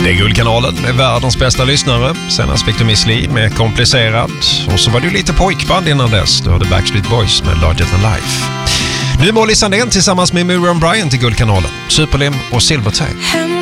Det är Guldkanalen med världens bästa lyssnare. Senast fick du Miss Li med Komplicerad. Och så var det ju lite pojkband innan dess. Du hörde Backstreet Boys med Larger Than Life. Nu är Molly Sandén tillsammans med Miriam Bryant i Guldkanalen. Superlim och Silvertape.